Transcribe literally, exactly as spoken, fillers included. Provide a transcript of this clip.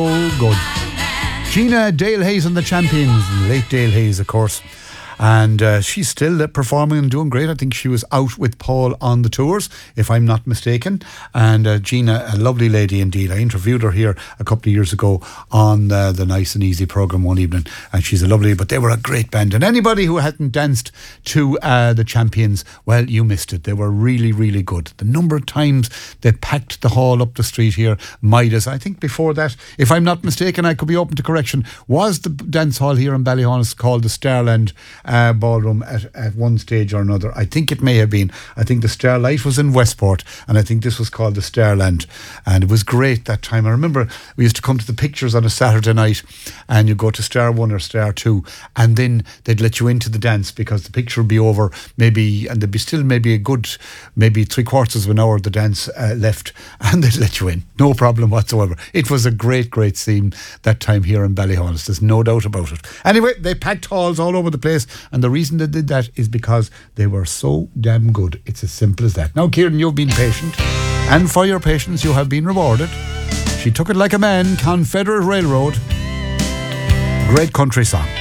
Oh, good. Gina Dale Hayes and the Champions, late Dale Hayes, of course. And uh, she's still uh, performing and doing great. I think she was out with Paul on the tours, if I'm not mistaken. And uh, Gina, a lovely lady indeed. I interviewed her here a couple of years ago on uh, the Nice and Easy programme one evening. And she's a lovely, but they were a great band. And anybody who hadn't danced to uh, the Champions, well, you missed it. They were really, really good. The number of times they packed the hall up the street here, Midas. I think before that, if I'm not mistaken, I could be open to correction, was the dance hall here in Ballyhonus called the Starland Uh, ballroom at, at one stage or another. I think it may have been. I think the Starlight was in Westport, and I think this was called the Starland, and it was great that time. I remember we used to come to the pictures on a Saturday night, and you go to Star One or Star Two, and then they'd let you into the dance because the picture would be over, maybe, and there'd be still maybe a good, maybe three quarters of an hour of the dance uh, left, and they'd let you in, no problem whatsoever. It was a great, great scene that time here in Ballyhonus. There's no doubt about it. Anyway, they packed halls all over the place. And the reason they did that is because they were so damn good. It's as simple as that. Now, Kieran, you've been patient. And for your patience, you have been rewarded. She Took It Like a Man, Confederate Railroad. Great country song.